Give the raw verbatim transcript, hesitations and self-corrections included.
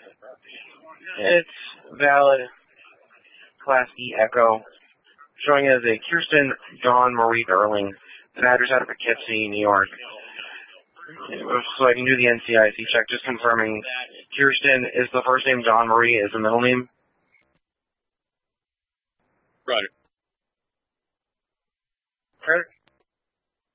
It's valid. Class E Echo. Showing as a Kirsten Dawn Marie Erling. An address out of Poughkeepsie, New York. So I can do the N C I C check, just confirming Kirsten is the first name, Dawn Marie is the middle name. Right. Kurt?